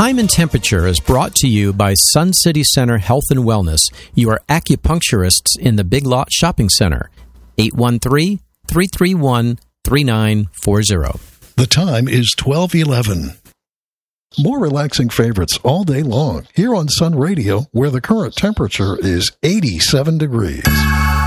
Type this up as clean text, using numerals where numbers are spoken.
Time and Temperature is brought to you by Sun City Center Health and Wellness, your acupuncturists in the Big Lot Shopping Center. 813-331-3940. The time is 12:11. More relaxing favorites all day long here on Sun Radio, where the current temperature is 87 degrees.